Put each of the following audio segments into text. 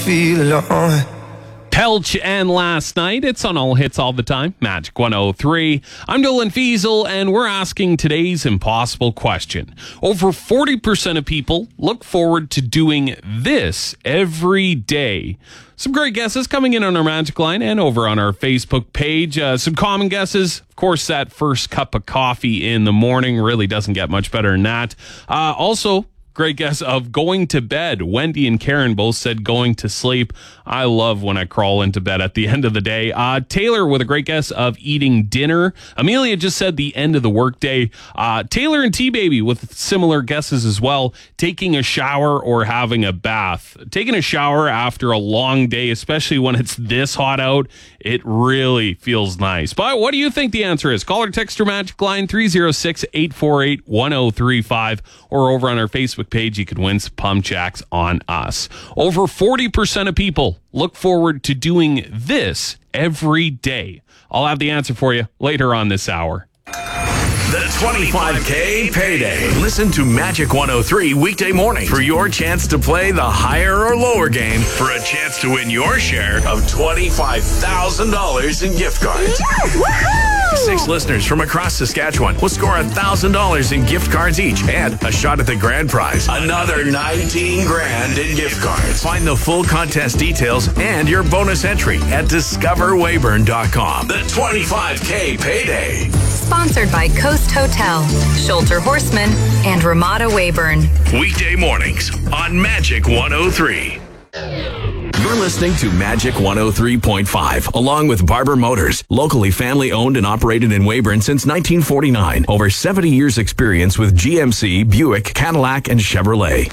feel alone. Pelch and Last Night. It's on All Hits All the Time. Magic 103. I'm Dylan Fiesel, and we're asking today's impossible question. Over 40% of people look forward to doing this every day. Some great guesses coming in on our Magic line and over on our Facebook page. Some common guesses. Of course, that first cup of coffee in the morning really doesn't get much better than that. Also, great guess of going to bed. Wendy and Karen both said going to sleep. I love when I crawl into bed at the end of the day. Taylor with a great guess of eating dinner. Amelia just said the end of the workday. Taylor and T-Baby with similar guesses as well. Taking a shower or having a bath. Taking a shower after a long day, especially when it's this hot out, it really feels nice. But what do you think the answer is? Call or text our Magic line 306-848-1035 or over on our Facebook page, you could win some pump jacks on us. Over 40% of people look forward to doing this every day. I'll have the answer for you later on this hour. The 25K Payday. Listen to Magic 103 weekday morning for your chance to play the higher or lower game for a chance to win your share of $25,000 in gift cards. Woohoo! 6 listeners from across Saskatchewan will score $1,000 in gift cards each and a shot at the grand prize. Another 19 grand in gift cards. Find the full contest details and your bonus entry at discoverweyburn.com. The 25K Payday. Sponsored by Coast Hotel, Sholter Horseman, and Ramada Weyburn. Weekday mornings on Magic 103. You're listening to Magic 103.5, along with Barber Motors, locally family owned and operated in Weyburn since 1949. Over 70 years experience with GMC, Buick, Cadillac, and Chevrolet.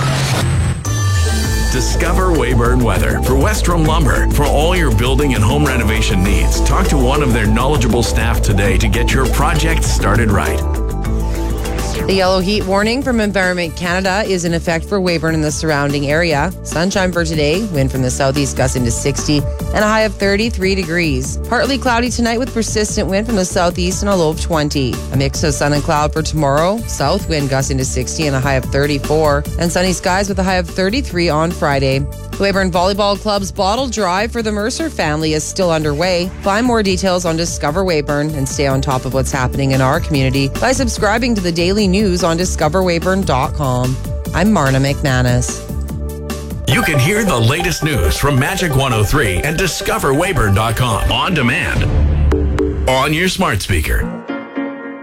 Discover Weyburn Weather for Westrom Lumber. For all your building and home renovation needs, talk to one of their knowledgeable staff today to get your project started right. The yellow heat warning from Environment Canada is in effect for Weyburn and the surrounding area. Sunshine for today, wind from the southeast gusting to 60 and a high of 33 degrees. Partly cloudy tonight with persistent wind from the southeast and a low of 20. A mix of sun and cloud for tomorrow. South wind gusting to 60 and a high of 34. And sunny skies with a high of 33 on Friday. The Weyburn Volleyball Club's bottle drive for the Mercer family is still underway. Find more details on Discover Weyburn and stay on top of what's happening in our community by subscribing to the daily news on discoverweyburn.com. I'm Marna McManus. You can hear the latest news from Magic 103 and discoverweyburn.com on demand on your smart speaker.